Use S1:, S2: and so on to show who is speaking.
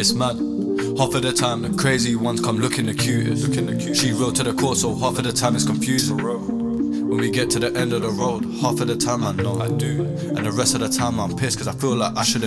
S1: It's mad. Half of the time the crazy ones come looking the cutest. She wrote to the court, so half of the time it's confusing. When we get to the end of the road, half of the time I know I do, and the rest of the time I'm pissed cause I feel like I should've